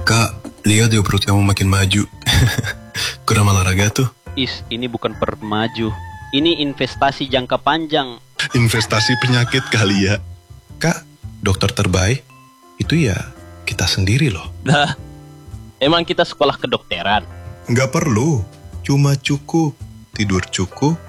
Kak, lihat ya perut kamu makin maju. Kurang olahraga tuh. Ini bukan permaju. Ini investasi jangka panjang. Investasi penyakit kali ya. Kak, dokter terbaik itu ya kita sendiri loh. Nah, emang kita sekolah kedokteran? Nggak perlu, cuma cukup tidur cukup,